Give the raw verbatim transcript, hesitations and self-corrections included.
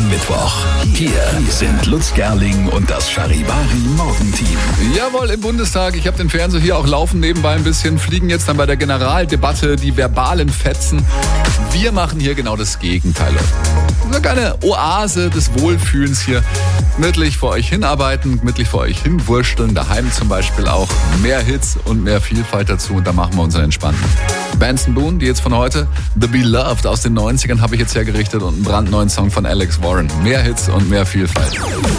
Mittwoch. Hier sind Lutz Gerling und das Charivari Morgenteam. Jawohl, im Bundestag. Ich habe den Fernseher hier auch laufen nebenbei ein bisschen. Fliegen jetzt dann bei der Generaldebatte die verbalen Fetzen. Wir machen hier genau das Gegenteil. Eine kleine Oase des Wohlfühlens hier. Gemütlich vor euch hinarbeiten, gemütlich vor euch hinwursteln. Daheim zum Beispiel auch. Mehr Hits und mehr Vielfalt dazu. Und da machen wir unseren entspannten. Benson Boone, die jetzt von heute. The Beloved aus den neunzigern habe ich jetzt hergerichtet und einen brandneuen Song von Alex Warren. Mehr Hits und mehr Vielfalt.